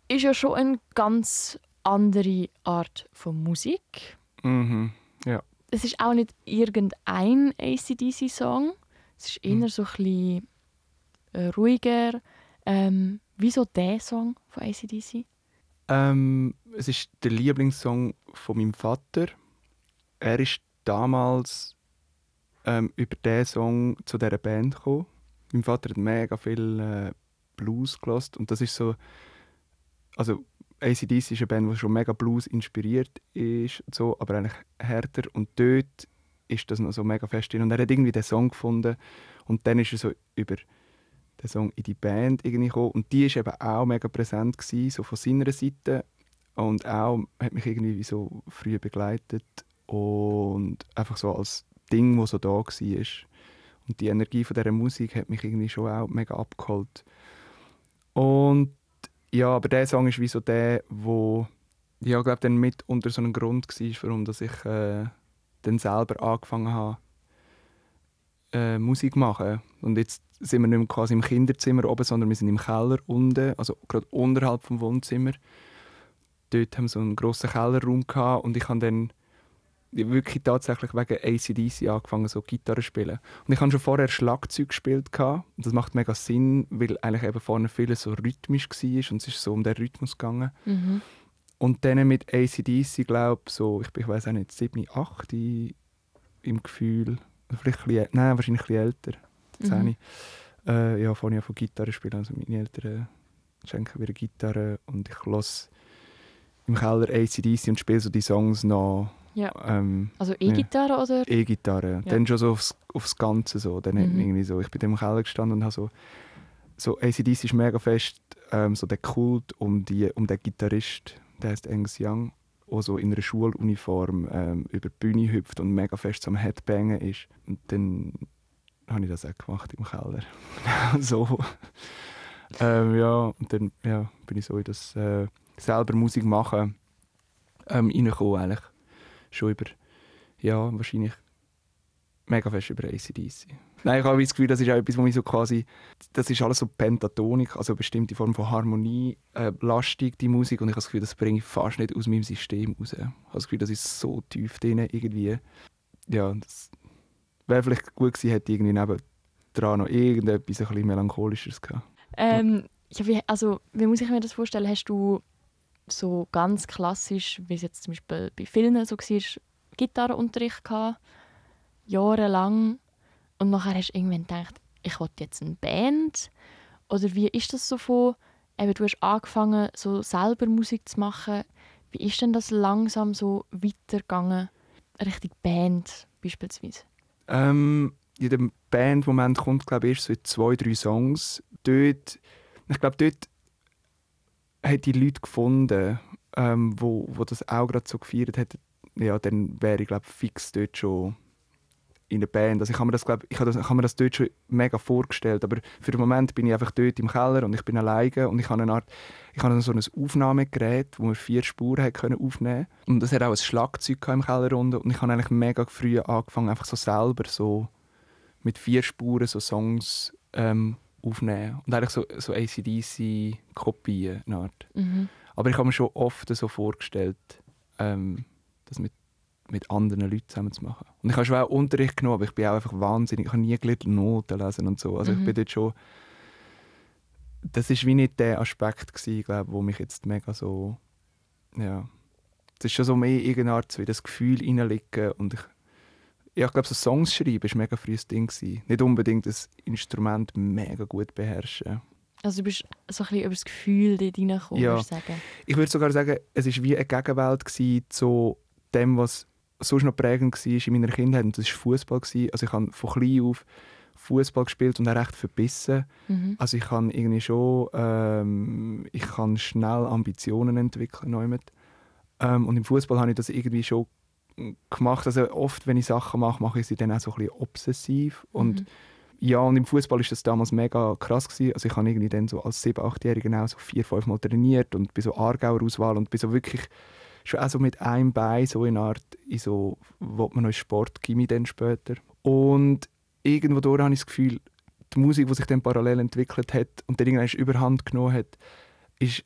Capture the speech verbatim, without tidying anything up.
ist ja schon eine ganz andere Art von Musik. Mhm, ja. Es ist auch nicht irgendein A C D C-Song. Es ist eher Mhm. so ein bisschen äh, ruhiger. Ähm, wieso der Song von A C D C? Ähm, es ist der Lieblingssong von meinem Vater. Er ist damals ähm, über diesen Song zu dieser Band gekommen. Mein Vater hat mega viel äh, Blues gehört und das ist so, also A C D C ist eine Band, die schon mega Blues inspiriert ist, und so, aber eigentlich härter und dort ist das noch so mega fest drin. Und er hat irgendwie den Song gefunden und dann ist er so über den Song in die Band irgendwie gekommen und die war eben auch mega präsent gewesen, so von seiner Seite und auch hat mich irgendwie so früh begleitet und einfach so als Ding, das so da war. Und die Energie von dieser Musik hat mich irgendwie schon auch mega abgeholt. Und ja, aber der Song ist wie so der, wo ja, glaube dann mit unter so einem Grund war, warum dass ich äh, dann selber angefangen habe, äh, Musik zu machen. Und jetzt sind wir nicht mehr quasi im Kinderzimmer oben, sondern wir sind im Keller unten, also gerade unterhalb vom Wohnzimmer. Dort haben wir so einen grossen Kellerraum gehabt und ich habe dann wirklich tatsächlich wegen A C D C angefangen, so Gitarre zu spielen. Und ich habe schon vorher Schlagzeug gespielt gehabt. Und das macht mega Sinn, weil eigentlich eben vorne vieles so rhythmisch war und es ist so um den Rhythmus gegangen. Mhm. Und dann mit A C D C, glaube ich, so, ich, bin, ich weiß auch nicht, sieben, acht im Gefühl. Oder vielleicht ein bisschen, nein, wahrscheinlich ein bisschen älter. zehn. Mhm. Äh, ja, fange ich an von Gitarre spielen. Also meine Eltern schenken mir eine Gitarre und ich höre im Keller A C D C und spiele so die Songs noch. Ja. Ähm, Also E-Gitarre ja. Oder? E-Gitarre. Ja. Dann schon so aufs, aufs Ganze. So. Dann Mhm. irgendwie so. Ich bin dann im Keller gestanden und habe so, so A C D C ist mega fest ähm, so der Kult um, die, um den Gitarrist, der heißt Angus Young, der so in einer Schuluniform ähm, über die Bühne hüpft und mega fest am Headbangen ist. Und dann habe ich das auch gemacht im Keller. so. ähm, ja, und dann ja, bin ich so in das äh, selber Musik machen ähm, reingekommen eigentlich. Schon über, ja, wahrscheinlich mega fest über A C D C. Nein, ich habe das Gefühl, das ist auch etwas, wo mich so quasi, das ist alles so Pentatonik, also eine bestimmte Form von Harmonie, äh, lastig, die Musik, und ich habe das Gefühl, das bringe ich fast nicht aus meinem System raus. Ich habe das Gefühl, das ist so tief drin irgendwie. Ja, das wäre vielleicht gut gewesen, hätte irgendwie nebendran noch irgendetwas ein bisschen Melancholisches gehabt. Ähm, ja, wie, also, wie muss ich mir das vorstellen? Hast du so ganz klassisch, wie es jetzt zum Beispiel bei vielen so war, Gitarrenunterricht gehabt, jahrelang, und nachher hast du irgendwann gedacht, ich will jetzt eine Band? Oder wie ist das so von, eben, du hast angefangen, so selber Musik zu machen, wie ist denn das langsam so weitergegangen, Richtung Band beispielsweise? Ähm, in dem Bandmoment kommt, glaube ich, erst so in zwei, drei Songs. Dort, ich glaube, dort hat die Leute gefunden, ähm, wo, wo das auch gerade so gefeiert hätten, ja, dann wäre ich, glaube fix dort schon in der Band. Also ich habe mir das, glaub, ich habe das, ich habe mir das dort schon mega vorgestellt, aber für den Moment bin ich einfach dort im Keller und ich bin alleine und ich habe eine Art, ich habe so ein Aufnahmegerät, wo wir vier Spuren hat können aufnehmen, und das hat auch ein Schlagzeug im Keller unten, und ich habe eigentlich mega früh angefangen, einfach so selber so mit vier Spuren so Songs ähm, aufnehmen und eigentlich so, so A C D C-Kopien, eine Art. Mhm. Aber ich habe mir schon oft so vorgestellt, ähm, das mit, mit anderen Leuten zusammen zu machen. Und ich habe schon auch Unterricht genommen, aber ich bin auch einfach wahnsinnig, ich habe nie gelernt, Noten lesen und so. Also Mhm. ich bin dort schon, das war wie nicht der Aspekt gewesen, glaube, wo mich jetzt mega so, ja, es ist schon so mehr irgendeine Art, so in das Gefühl reinlegen und ich, ja, ich glaube, so Songs schreiben war mega frühes Ding gewesen. Nicht unbedingt das Instrument mega gut beherrschen. Also du bist so ein bisschen über das Gefühl dort reingekommen, Ja. würdest du sagen? Ich würde sogar sagen, es war wie eine Gegenwelt gewesen zu dem, was sonst noch prägend war in meiner Kindheit. Und das war Fußball. Also ich habe von klein auf Fußball gespielt und auch recht verbissen. Mhm. Also ich kann irgendwie schon, ähm, ich kann schnell Ambitionen entwickeln. Ähm, und im Fußball habe ich das irgendwie schon gemacht. Also oft, wenn ich Sachen mache, mache ich sie dann auch so ein bisschen obsessiv. Und Mhm. ja, und im Fußball war das damals mega krass gewesen. Also ich habe irgendwie dann so als sieben-, achtjähriger auch so vier-, fünf Mal trainiert und bin so Aargauer Auswahl und bin so wirklich schon auch so mit einem Bein so in Art, in so, wo man noch Sport Gymi dann später. Und irgendwo durch habe ich das Gefühl, die Musik, die sich dann parallel entwickelt hat und dann irgendwann überhand genommen hat,